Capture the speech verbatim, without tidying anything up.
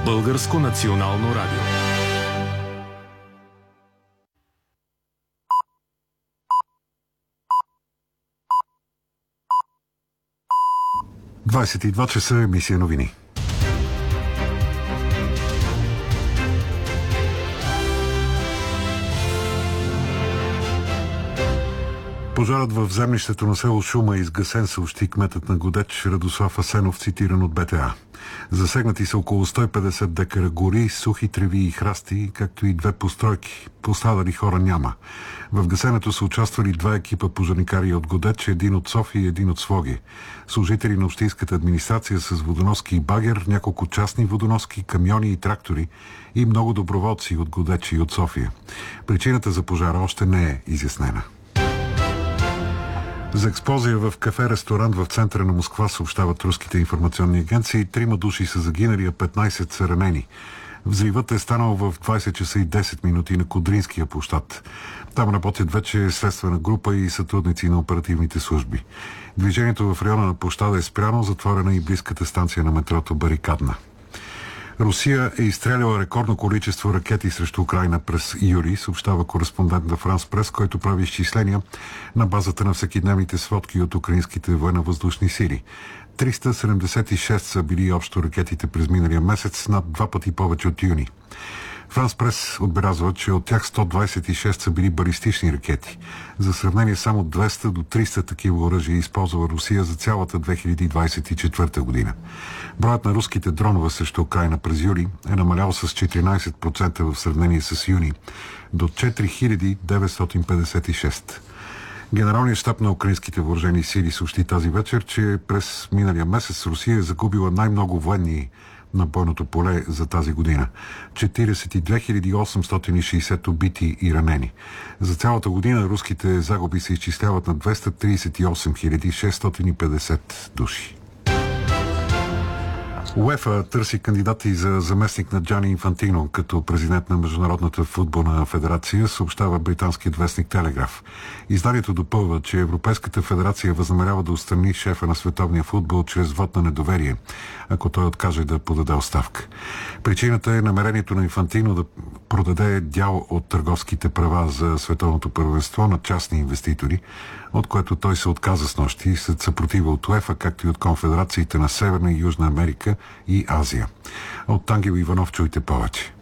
Българско национално радио. двадесет и два часа, емисия новини. Пожарът в землището на село Шума е изгасен, съобщи кметът на Годеч Радослав Асенов, цитиран от БТА. Засегнати са около сто и петдесет декара гори, сухи треви и храсти, както и две постройки. Пострадали хора няма. В гасенето са участвали два екипа пожарникари от Годеч, един от София и един от Своге. Служители на общинската администрация с водоноски и багер, няколко частни водоноски, камиони и трактори и много доброволци от Годеч и от София. Причината за пожара още не е изяснена. За експлозия в кафе-ресторант в центъра на Москва, съобщават руските информационни агенции. Трима души са загинали, а петнадесет са ранени. Взривът е станал в двадесет часа и десет минути на Кудринския площад. Там работят вече следствена група и сътрудници на оперативните служби. Движението в района на площада е спряно, затворена и близката станция на метрото Барикадна. Русия е изстреляла рекордно количество ракети срещу Украйна през юли, съобщава кореспондент на Франс Прес, който прави изчисления на базата на всекидневните сводки от украинските военновъздушни сили. триста седемдесет и шест са били общо ракетите през миналия месец, над два пъти повече от юни. Франс Прес отбелязва, че от тях сто двадесет и шест са били балистични ракети. За сравнение, само двеста до триста такива оръжия е използвала Русия за цялата две хиляди двадесет и четвърта година. Броят на руските дронове срещу Украйна през юли е намалял с четиринадесет процента в сравнение с юни до четири хиляди деветстотин петдесет и шест. Генералният щаб на украинските въоръжени сили съобщи тази вечер, че през миналия месец Русия е загубила най-много военни на бойното поле за тази година. четиридесет и две хиляди осемстотин и шестдесет убити и ранени. За цялата година руските загуби се изчисляват на двеста тридесет и осем хиляди шестстотин и петдесет души. УЕФА търси кандидати за заместник на Джани Инфантино като президент на Международната футболна федерация, съобщава британският вестник Телеграф. Изданието допълва, че Европейската федерация възнамерява да отстрани шефа на световния футбол чрез вот на недоверие, ако той откаже да подаде оставка. Причината е намерението на Инфантино да продаде дял от търговските права за световното първенство на частни инвеститори, от което той се отказа с нощи след съпротива от УЕФА, както и от конфедерациите на Северна и Южна Америка и Азия. От Ангел Иванов чуйте повече.